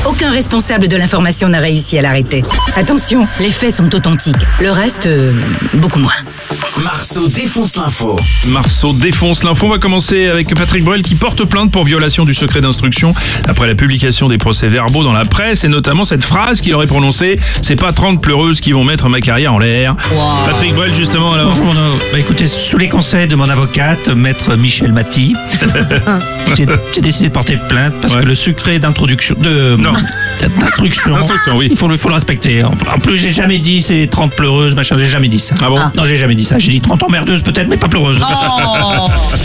Aucun responsable de l'information n'a réussi à l'arrêter. Attention, les faits sont authentiques. Le reste, beaucoup moins. Marceau défonce l'info. Marceau défonce l'info. On va commencer avec Patrick Bruel qui porte plainte pour violation du secret d'instruction après la publication des procès-verbaux dans la presse et notamment cette phrase qu'il aurait prononcée: c'est pas 30 pleureuses qui vont mettre ma carrière en l'air. Wow. Patrick Bruel, justement, alors. Bonjour, écoutez, sous les conseils de mon avocate, maître Michel Maty, j'ai décidé de porter plainte parce que le secret d'introduction d'instruction, oui. il faut le respecter. En plus, j'ai jamais dit c'est 30 pleureuses, machin, j'ai jamais dit ça. Ah bon? Non, j'ai jamais dit ça. J'ai dit 30 emmerdeuses peut-être, mais pas pleureuses. Oh.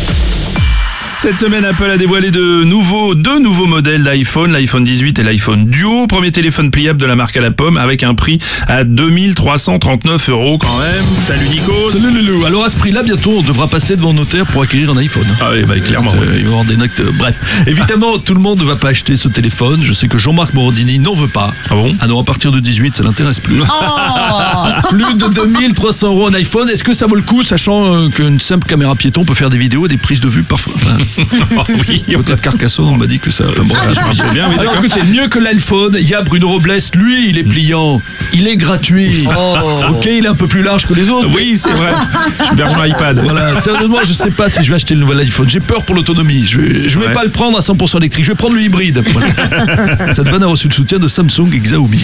Cette semaine, Apple a dévoilé deux nouveaux modèles d'iPhone, l'iPhone 18 et l'iPhone Duo. Premier téléphone pliable de la marque à la pomme avec un prix à 2339 € quand même. Salut Nico. Salut Loulou. Alors à ce prix-là, bientôt, on devra passer devant notaire pour acquérir un iPhone. Ah oui, bah clairement. Il va y avoir des notes. Bref. Évidemment, tout le monde ne va pas acheter ce téléphone. Je sais que Jean-Marc Morandini n'en veut pas. Ah bon? Alors à partir de 18, ça l'intéresse plus. Plus de 2300 € un iPhone. Est-ce que ça vaut le coup, sachant qu'une simple caméra piéton peut faire des vidéos, des prises de vue parfois. Oh, oui, peut-être Carcassonne, on m'a dit que ça. Bon, ça marche bien, oui, alors que c'est mieux que l'iPhone. Il y a Bruno Robles, lui, il est pliant, il est gratuit. Ok, il est un peu plus large que les autres. Oui, c'est vrai. Version iPad. Voilà, sérieusement, je sais pas si je vais acheter le nouvel iPhone. J'ai peur pour l'autonomie. Je vais pas le prendre à 100% électrique. Je vais prendre le hybride. Voilà. Cette vanne a reçu le soutien de Samsung et Xiaomi.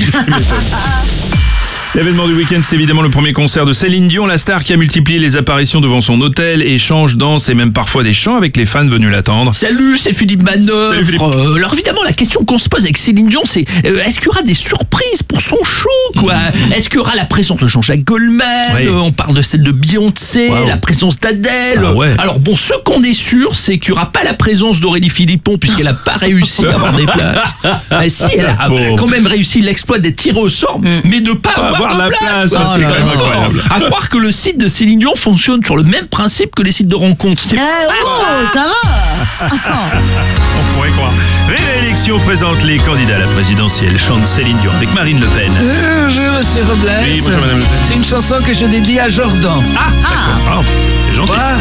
L'événement du week-end, c'est évidemment le premier concert de Céline Dion, la star qui a multiplié les apparitions devant son hôtel, échanges, danses et même parfois des chants avec les fans venus l'attendre. Salut, c'est Philippe Manœuvre. Salut Philippe. Alors évidemment, la question qu'on se pose avec Céline Dion, c'est est-ce qu'il y aura des surprises pour son show, quoi? Est-ce qu'il y aura la présence de Jean-Jacques Goldman? Oui. On parle de celle de Beyoncé, Wow. la présence d'Adèle. Ah ouais. Alors bon, ce qu'on est sûr, c'est qu'il n'y aura pas la présence d'Aurélie Philippon puisqu'elle n'a pas réussi à avoir des places. Si, elle a quand même réussi l'exploit d'être tirée au sort, mais de pas avoir la de place. place. C'est quand même incroyable. À croire que le site de Céline Dion fonctionne sur le même principe que les sites de rencontres. C'est Ça va. On pourrait croire. Réélection présente les candidats à la présidentielle. Chante Céline Dion avec Marine Le Pen. Bonjour, monsieur Robles. Oui, bonjour, madame Le Pen. C'est une chanson que je dédie à Jordan. Ah, d'accord. Ah, c'est gentil. Voilà.